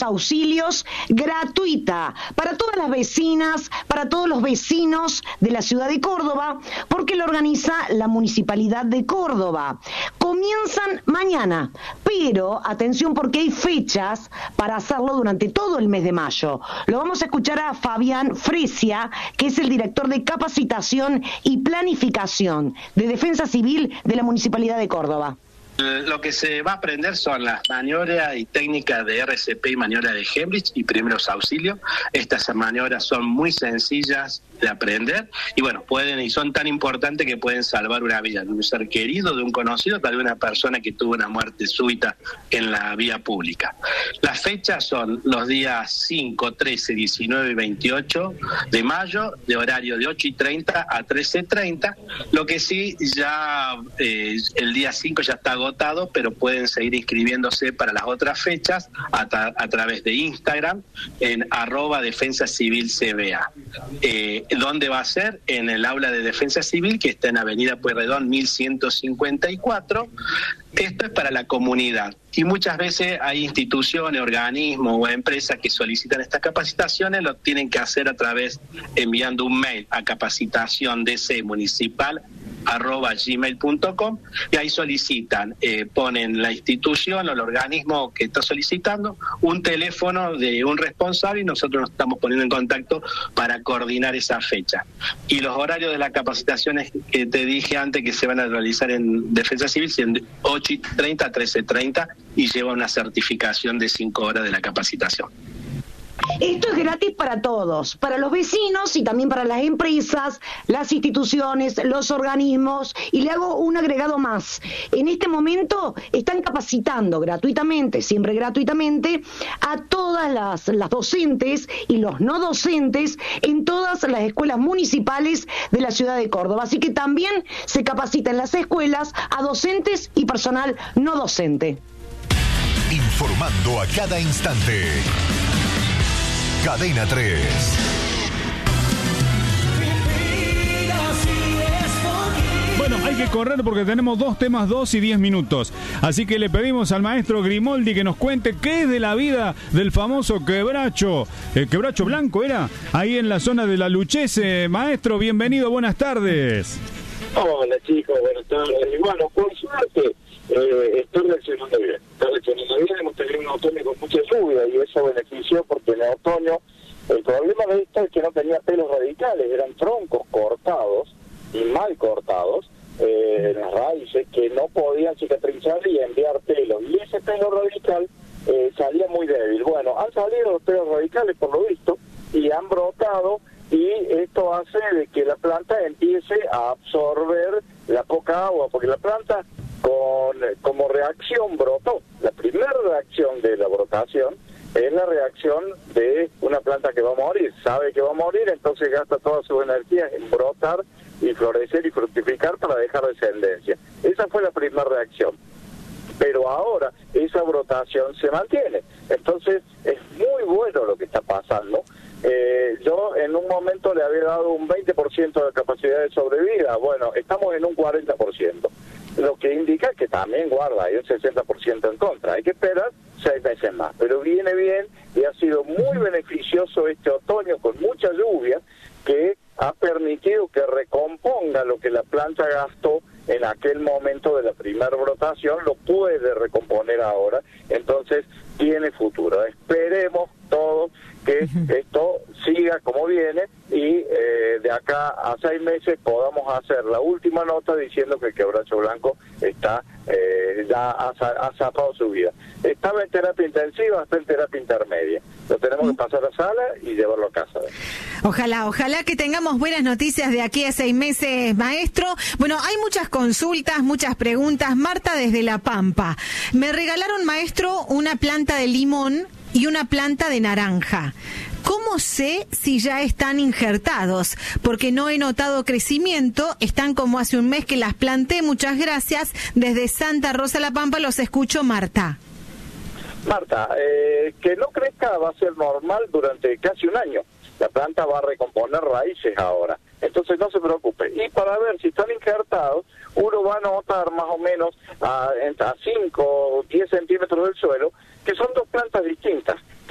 primeros auxilios gratuita para todas las vecinas, para todos los vecinos de la ciudad de Córdoba, porque lo organiza la Municipalidad de Córdoba. Comienzan mañana, pero atención porque hay fechas para hacerlo durante todo el mes de mayo. Lo vamos a escuchar a Fabián Fresia, que es el director de capacitación y planificación de Defensa Civil de la Municipalidad de Córdoba. Lo que se va a aprender son las maniobras y técnicas de RCP y maniobras de Heimlich y primeros auxilios. Estas maniobras son muy sencillas de aprender y bueno, pueden y son tan importantes que pueden salvar una vida de un ser querido, de un conocido, tal vez una persona que tuvo una muerte súbita en la vía pública. Las fechas son los días 5, 13, 19 y 28 de mayo, de horario de 8:30 a 13:30. Lo que sí, ya el día 5 ya está agotado, pero pueden seguir inscribiéndose para las otras fechas a través de Instagram en @defensacivilcba. ¿Dónde va a ser? En el aula de Defensa Civil, que está en Avenida Pueyrredón 1154. Esto es para la comunidad. Y muchas veces hay instituciones, organismos o empresas que solicitan estas capacitaciones, lo tienen que hacer a través, enviando un mail a capacitaciondcmunicipal@gmail.com y ahí solicitan, ponen la institución o el organismo que está solicitando, un teléfono de un responsable y nosotros nos estamos poniendo en contacto para coordinar esa fecha. Y los horarios de las capacitaciones que te dije antes que se van a realizar en Defensa Civil son de 8:30 a 13:30 y lleva una certificación de 5 horas de la capacitación. Esto es gratis para todos, para los vecinos y también para las empresas, las instituciones, los organismos. Y le hago un agregado más. En este momento están capacitando gratuitamente, siempre gratuitamente, a todas las docentes y los no docentes en todas las escuelas municipales de la ciudad de Córdoba. Así que también se capacita en las escuelas a docentes y personal no docente. Informando a cada instante. Cadena 3. Bueno, hay que correr porque tenemos 2 temas, 2 y 10 minutos. Así que le pedimos al maestro Grimoldi que nos cuente qué es de la vida del famoso quebracho. El quebracho blanco era, ahí en la zona de la Lucchese. Maestro, bienvenido, buenas tardes. Hola chicos, buenas tardes. Y bueno, por suerte, estoy reaccionando bien. Hemos tenido un otoño con mucha lluvia y eso benefició porque en el otoño el problema de esto es que no tenía pelos radicales, eran troncos cortados y mal cortados, las raíces que no podían cicatrizar y enviar pelos. Y ese pelo radical salía muy débil. Bueno, han salido los pelos radicales por lo visto y han brotado y esto hace de que la planta empiece a absorber la poca agua, porque la planta como reacción brotó. La primera reacción de la brotación es la reacción de una planta que va a morir. Sabe que va a morir, entonces gasta toda su energía en brotar y florecer y fructificar para dejar descendencia. Esa fue la primera reacción. Pero ahora esa brotación se mantiene. Entonces es muy bueno lo que está pasando. Yo en un momento le había dado un 20% de capacidad de sobrevida. Bueno, estamos en un 40%. Lo que indica que también guarda, hay un 60% en contra. Hay que esperar 6 meses más. Pero viene bien y ha sido muy beneficioso este otoño con mucha lluvia que ha permitido que recomponga lo que la planta gastó en aquel momento de la primera brotación, lo puede recomponer ahora, entonces tiene futuro. Esperemos todos que esto siga como viene y de acá a 6 meses podamos hacer la última nota diciendo que el quebracho blanco está ya ha zafado su vida. Estaba en terapia intensiva, está en terapia intermedia. Lo tenemos que pasar a sala y llevarlo a casa. Ojalá que tengamos buenas noticias de aquí a 6 meses, maestro. Bueno, hay muchas consultas, muchas preguntas. Marta desde La Pampa. Me regalaron, maestro, una planta de limón y una planta de naranja. ¿Cómo sé si ya están injertados? Porque no he notado crecimiento, están como hace un mes que las planté. Muchas gracias. Desde Santa Rosa La Pampa los escucho, Marta. Marta, que no crezca va a ser normal durante casi un año. La planta va a recomponer raíces ahora. Entonces no se preocupe. Y para ver si están injertados, uno va a notar más o menos a 5 o 10 centímetros del suelo que son dos plantas distintas.